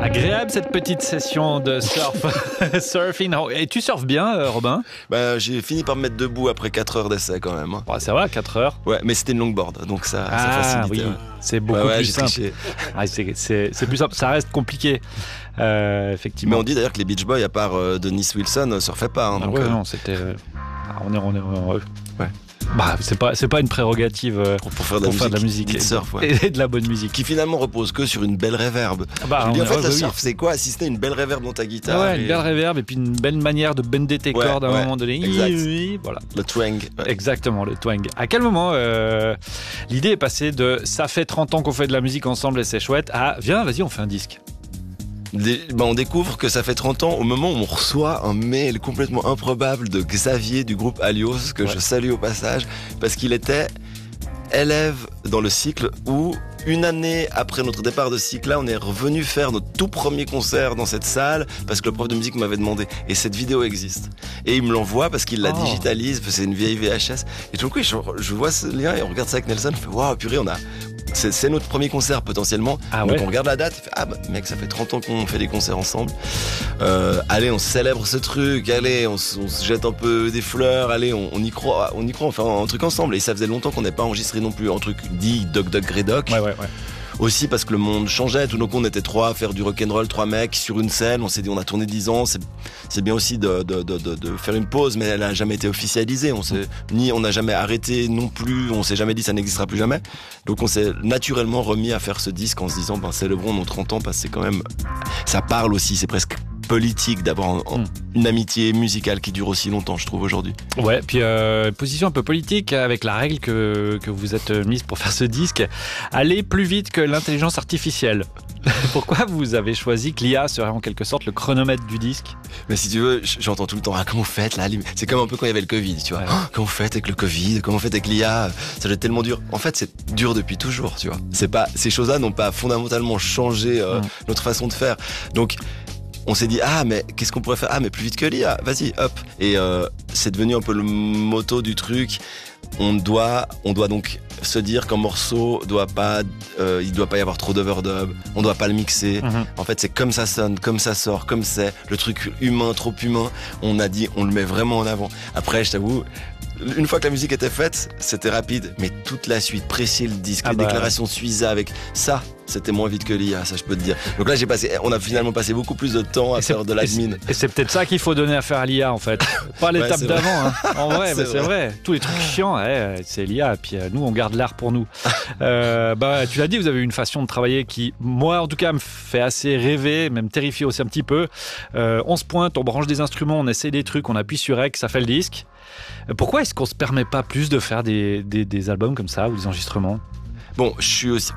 Agréable cette petite session de surfing. Et tu surfes bien, Robin? J'ai fini par me mettre debout après 4 heures d'essai quand même. Ouais, ça va, 4 heures. Ouais, mais c'était une longboard, donc ça facilite. Oui, c'est beaucoup plus simple. C'est plus simple, ça reste compliqué, effectivement. Mais on dit d'ailleurs que les Beach Boys, à part Dennis Wilson, surfaient pas. Hein, donc, non, c'était... on est heureux. Ouais. C'est pas une prérogative pour faire de la musique et, surf, et de la bonne musique. Qui finalement repose que sur une belle reverb. En fait, le surf, c'est quoi? Si c'était une belle reverb dans ta guitare. Ouais, une belle reverb et puis une belle manière de bender tes cordes à un moment donné. Exact. Voilà. Le twang. Ouais. Exactement, le twang. À quel moment l'idée est passée de ça fait 30 ans qu'on fait de la musique ensemble et c'est chouette à viens, vas-y, on fait un disque? On découvre que ça fait 30 ans au moment où on reçoit un mail complètement improbable de Xavier du groupe Alios, que je salue au passage, parce qu'il était élève dans le cycle où, une année après notre départ de cycle là, on est revenu faire notre tout premier concert dans cette salle parce que le prof de musique m'avait demandé. Et cette vidéo existe. Et il me l'envoie parce qu'il la digitalise, parce que c'est une vieille VHS. Et tout d'un coup, je vois ce lien et on regarde ça avec Nelson, on fait waouh, purée, c'est notre premier concert potentiellement. Donc on regarde la date, il fait mec, ça fait 30 ans qu'on fait des concerts ensemble. Allez, on célèbre ce truc, allez, on se jette un peu des fleurs, allez, on y croit, on fait un truc ensemble. Et ça faisait longtemps qu'on n'avait pas enregistré non plus un truc dit Doc Doc Gredoc. Ouais. Aussi parce que le monde changeait, tout d'un coup on était 3 à faire du rock'n'roll, 3 mecs sur une scène, on s'est dit on a tourné 10 ans, c'est bien aussi de faire une pause, mais elle a jamais été officialisée, on n'a jamais arrêté non plus, on s'est jamais dit ça n'existera plus jamais, donc on s'est naturellement remis à faire ce disque en se disant célébrons nos 30 ans, parce que c'est quand même, ça parle aussi, c'est presque politique d'avoir une amitié musicale qui dure aussi longtemps, je trouve, aujourd'hui. Ouais, puis position un peu politique avec la règle que vous êtes mise pour faire ce disque, aller plus vite que l'intelligence artificielle. Pourquoi vous avez choisi que l'IA serait en quelque sorte le chronomètre du disque? Mais si tu veux, j'entends tout le temps, comment vous faites là? C'est comme un peu quand il y avait le Covid, tu vois. Comment vous faites avec le Covid? Comment vous faites avec l'IA? Ça doit être tellement dur. En fait, c'est dur depuis toujours, tu vois. Ces choses-là n'ont pas fondamentalement changé notre façon de faire. Donc, on s'est dit, mais qu'est-ce qu'on pourrait faire? Mais plus vite que l'IA, vas-y, hop. Et c'est devenu un peu le motto du truc. On doit donc se dire qu'un morceau il doit pas y avoir trop d'overdub, on doit pas le mixer. En fait, c'est comme ça sonne, comme ça sort, comme c'est le truc humain, trop humain. On a dit, on le met vraiment en avant. Après, je t'avoue, une fois que la musique était faite, c'était rapide, mais toute la suite, précis le disque, les déclarations Suiza avec ça, c'était moins vite que l'IA, ça je peux te dire. Donc là, on a finalement passé beaucoup plus de temps à faire de l'admin. Et c'est peut-être ça qu'il faut donner à faire à l'IA en fait, pas l'étape d'avant. En vrai, c'est vrai. Tous les trucs chiants, c'est l'IA. Et puis nous, on garde l'art pour nous. Tu l'as dit, vous avez une façon de travailler qui, moi en tout cas, me fait assez rêver, même terrifier aussi un petit peu. On se pointe, on branche des instruments, on essaie des trucs, on appuie sur REC, ça fait le disque. Pourquoi est-ce qu'on se permet pas plus de faire des albums comme ça ou des enregistrements? Bon, je suis aussi...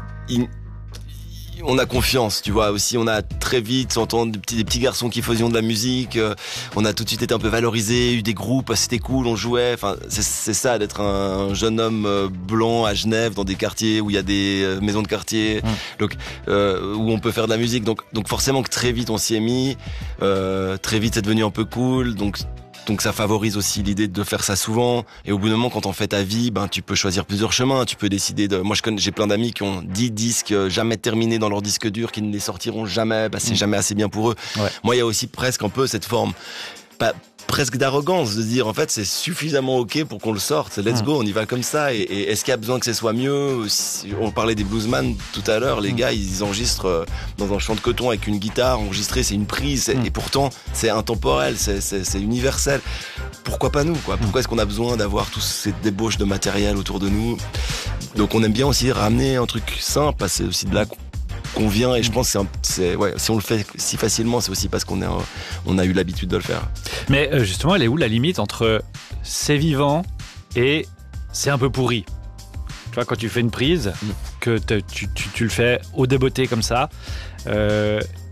On a confiance, tu vois, aussi, on a très vite entendu des petits garçons qui faisaient de la musique, on a tout de suite été un peu valorisés, eu des groupes, c'était cool, on jouait, enfin, c'est ça, d'être un jeune homme blanc à Genève, dans des quartiers où il y a des maisons de quartier, donc, où on peut faire de la musique, donc forcément que très vite on s'y est mis, très vite c'est devenu un peu cool, donc ça favorise aussi l'idée de faire ça souvent. Et au bout d'un moment, quand on fait ta vie, tu peux choisir plusieurs chemins. Tu peux décider de... Moi, j'ai plein d'amis qui ont 10 disques jamais terminés dans leur disque dur, qui ne les sortiront jamais. C'est jamais assez bien pour eux. Ouais. Moi, il y a aussi presque un peu cette forme... presque d'arrogance de dire en fait c'est suffisamment ok pour qu'on le sorte, let's go, on y va comme ça. Et est-ce qu'il y a besoin que ce soit mieux? On parlait des bluesman tout à l'heure, les gars ils enregistrent dans un champ de coton avec une guitare enregistrée, c'est une prise, et pourtant c'est intemporel, c'est universel. Pourquoi pas nous quoi? Pourquoi est-ce qu'on a besoin d'avoir toutes ces débauches de matériel autour de nous? Donc on aime bien aussi ramener un truc simple, parce que c'est aussi de là qu'on vient, et je pense que si on le fait si facilement, c'est aussi parce qu'on a eu l'habitude de le faire. Mais justement, elle est où la limite entre c'est vivant et c'est un peu pourri? Tu vois, quand tu fais une prise, que tu le fais au débeauté comme ça,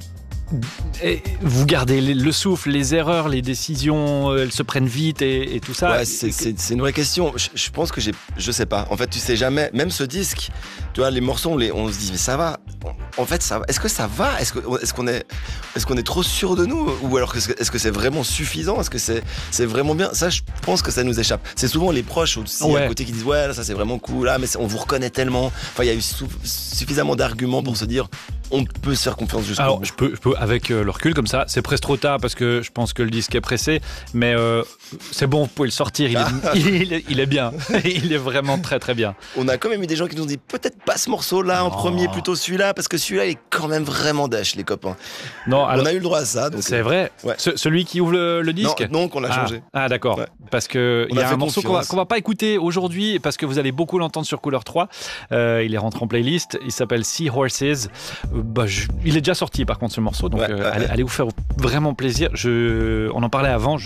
vous gardez le souffle, les erreurs, les décisions, elles se prennent vite et tout ça. Ouais, c'est une vraie question. Je pense que je sais pas. En fait, tu sais jamais. Même ce disque, tu vois, les morceaux, on se dit mais ça va. En fait, ça va. Est-ce que ça va ? Est-ce qu'on est trop sûr de nous ? Ou alors est-ce que c'est vraiment suffisant ? Est-ce que c'est vraiment bien ? Ça, je pense que ça nous échappe. C'est souvent les proches aussi à côté qui disent ouais, là, ça c'est vraiment cool. Là, mais on vous reconnaît tellement. Enfin, il y a eu suffisamment d'arguments pour se dire on peut se faire confiance jusqu'au bout. Alors, je peux avec le recul comme ça, c'est presque trop tard parce que je pense que le disque est pressé, mais c'est bon, vous pouvez le sortir. Il est bien. Il est vraiment très très bien. On a quand même eu des gens qui nous ont dit peut-être pas ce morceau-là en premier, plutôt celui-là, parce que celui-là il est quand même vraiment dèche, les copains. Non, alors, on a eu le droit à ça. Donc c'est vrai. Ouais. Celui qui ouvre le disque. Non, qu'on l'a changé. Ah d'accord. Ouais. Parce que il y a un morceau qu'on va pas écouter aujourd'hui parce que vous allez beaucoup l'entendre sur Couleur 3. Il est rentré en playlist. Il s'appelle Sea Horses. Il est déjà sorti par contre ce morceau, donc allez vous faire vraiment plaisir. On en parlait avant.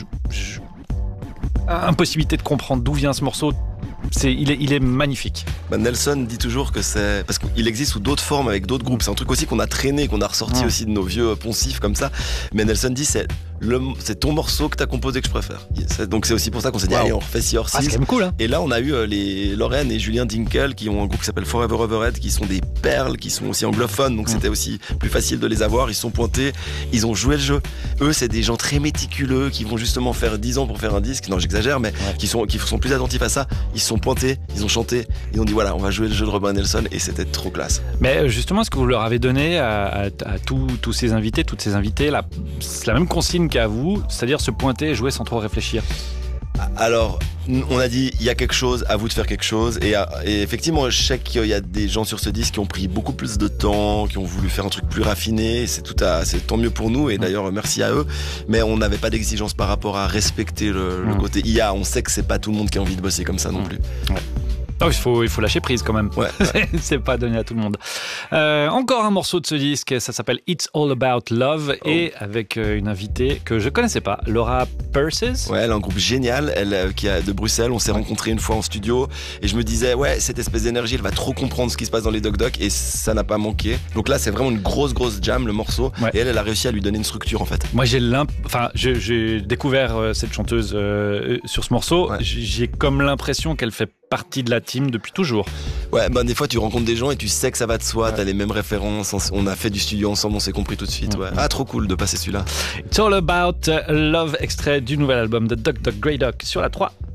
Impossibilité de comprendre d'où vient ce morceau. Il est magnifique. Nelson dit toujours que c'est parce qu'il existe sous d'autres formes avec d'autres groupes. C'est un truc aussi qu'on a traîné, qu'on a ressorti aussi de nos vieux poncifs comme ça. Mais Nelson dit c'est ton morceau que t'as composé que je préfère. Donc c'est aussi pour ça qu'on s'est dit allez on refait Sea Horses. C'est quand même cool. Hein. Et là on a eu les Lorraine et Julien Dinkel qui ont un groupe qui s'appelle Forever Overhead, qui sont des perles, qui sont aussi anglophones. Donc c'était aussi plus facile de les avoir. Ils se sont pointés, ils ont joué le jeu. Eux c'est des gens très méticuleux qui vont justement faire 10 ans pour faire un disque. Non j'exagère, mais qui sont plus attentifs à ça. Ils se sont pointés, ils ont chanté, ils ont dit voilà on va jouer le jeu de Robin Nelson et c'était trop classe. Mais justement ce que vous leur avez donné à tous ces invités, toutes ces invités là, c'est la même consigne qu'à vous, c'est-à-dire se pointer et jouer sans trop réfléchir. Alors, on a dit il y a quelque chose, à vous de faire quelque chose. Et effectivement, je sais qu'il y a des gens sur ce disque qui ont pris beaucoup plus de temps, qui ont voulu faire un truc plus raffiné. C'est tant mieux pour nous. Et d'ailleurs, merci à eux. Mais on n'avait pas d'exigence par rapport à respecter le côté IA. On sait que c'est pas tout le monde qui a envie de bosser comme ça non plus. Ouais. Oh, il faut lâcher prise quand même. Ouais. C'est pas donné à tout le monde. Encore un morceau de ce disque, ça s'appelle It's All About Love et avec une invitée que je connaissais pas, Laura Perces. Ouais, elle a un groupe génial, qui est de Bruxelles. On s'est rencontrés une fois en studio et je me disais ouais, cette espèce d'énergie, elle va trop comprendre ce qui se passe dans les Doc Doc et ça n'a pas manqué. Donc là, c'est vraiment une grosse jam le morceau et elle a réussi à lui donner une structure en fait. Moi, j'ai découvert cette chanteuse sur ce morceau. Ouais. J'ai comme l'impression qu'elle fait partie de la team depuis toujours. Ouais, des fois tu rencontres des gens et tu sais que ça va de soi, t'as les mêmes références, on a fait du studio ensemble, on s'est compris tout de suite. Ouais. Ah, trop cool de passer celui-là. It's All About Love, extrait du nouvel album de Doc Doc Grey Duck sur la 3.